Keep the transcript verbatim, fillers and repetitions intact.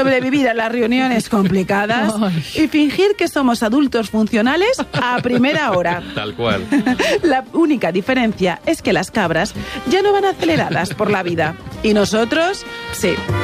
sobrevivir a las reuniones complicadas y fingir que somos adultos funcionales a primera hora. Tal cual. La única diferencia es que las cabras ya no van aceleradas por la vida. Y nosotros, sí.